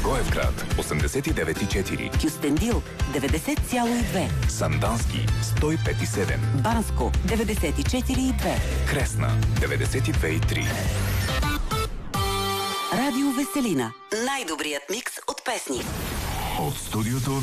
Благоевград 89,4, Кюстендил 90,2, Сандански 105,7, Банско 94,2, Кресна 92,3. Радио Веселина. Най-добрият микс от песни. От студиото